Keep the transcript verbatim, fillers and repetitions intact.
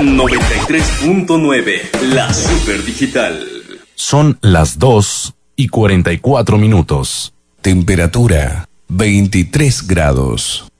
noventa y tres punto nueve, la Super Digital. Son las dos y cuarenta y cuatro minutos. Temperatura veintitrés grados.